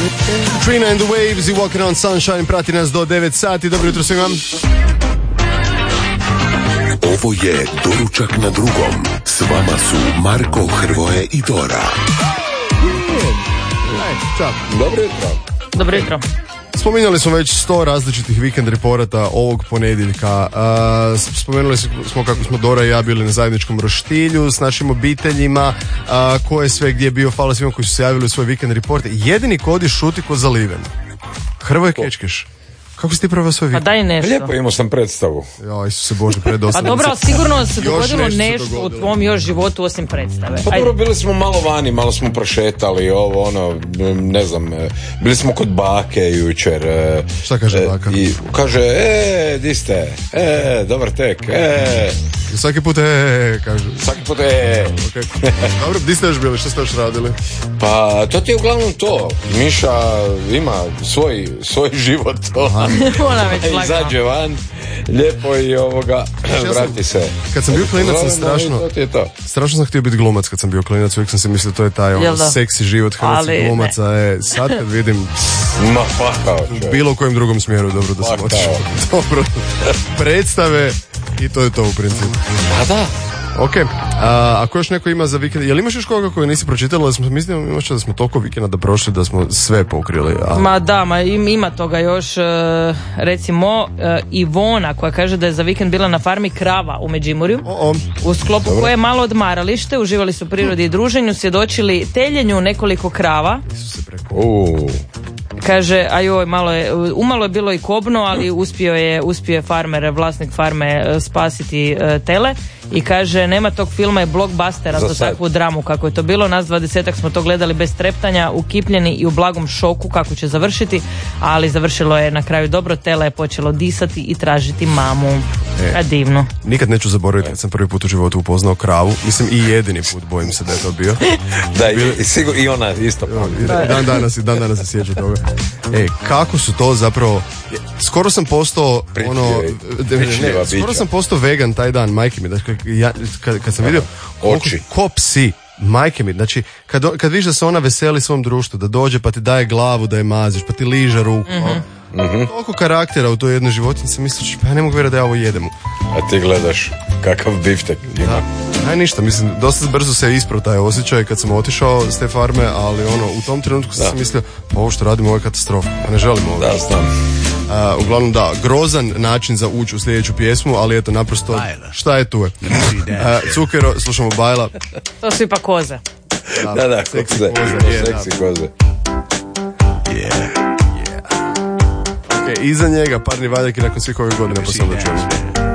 Trina and the Waves i Walking on Sunshine prati nas do 9 sati. Dobro jutro svima. Ovo je Doručak na drugom. S vama su Marko, Hrvoje i Dora. Dobro jutro. Dobro jutro. Spominjali smo već 100 različitih vikend reporata ovog ponedjeljka. Spomenuli smo kako smo Dora i ja bili na zajedničkom roštilju s našim obiteljima, ko je sve gdje bio, hvala svima koji su se javili u svoj vikend report. Jedini kod šuti ko zaliven. Hrvoje Kečkeš. Kako si ti proveo svoj vikend? Pa daj nešto. Lijepo, imao sam predstavu. Ja, Isuse Bože, predosta. Pa dobro, ali sigurno se dogodilo nešto dogodilo u tvom još životu osim predstave. Pa dobro, bili smo malo vani, malo smo prošetali, ne znam, bili smo kod bake jučer. Šta kaže baka? I kaže, di ste? Dobar tek, I svaki put kaže. Svaki put, Okay. Dobro, di ste još bili, što ste još radili? Pa, to ti je uglavnom to. Miša ima svoj život, Ona već lagano. izađe van, lijepo i vrati se. Kad sam bio klinac sam strašno sam htio biti glumac kad sam bio klinac, uvijek sam si mislio to je taj seksi život hrvatskih glumaca. Sad kad vidim u bilo kojem drugom smjeru, dobro da sam otišao. Dobro, predstave i to je to u principu. Da. Ok, ako još neko ima za vikend, jel imaš još koga koji nisi pročitala, mislim da smo toliko vikenda prošli da smo sve pokrili. Ma da, ima toga još, recimo Ivona koja kaže da je za vikend bila na farmi krava u Međimurju, u sklopu koje je malo odmaralište, uživali su prirodi i druženju, svjedočili teljenju nekoliko krava. Kaže, umalo je bilo i kobno, ali uspio je farmer, vlasnik farme spasiti tele i kaže, nema tog filma je blockbustera za takvu dramu kako je to bilo. Nas 20-ak smo to gledali bez treptanja, ukipljeni i u blagom šoku kako će završiti, ali završilo je na kraju dobro, tele je počelo disati i tražiti mamu. Divno. Nikad neću zaboraviti kad sam prvi put u životu upoznao kravu, mislim i jedini put, bojim se da je to bio. Da, i ona isto. Dan danas se sjeća toga. Kako su to zapravo, skoro sam postao skoro sam postao vegan taj dan, majke mi, kad sam vidio ko psi, majke mi, znači kad vidiš da se ona veseli svom društvu, da dođe pa ti daje glavu da je maziš, pa ti liže ruku, toliko karaktera u toj jednoj životinji, sam misliš, pa ja ne mogu vjerati da ja ovo jedem. A ti gledaš kakav biftek ima. Ništa, mislim, dosta brzo se isprao taj osjećaj kad sam otišao s te farme, ali u tom trenutku sam mislio, pa ovo što radimo ovo je katastrofa, pa ne želim ovo. Da, znam. Uglavnom da, grozan način za ući u sljedeću pjesmu, ali eto, naprosto, šta je tu je? Cukero, slušamo Bajla. To su ipak koze. Da, seksi koze. Iza njega parni valjak i nakon svih ovih godina pa sam da čujem.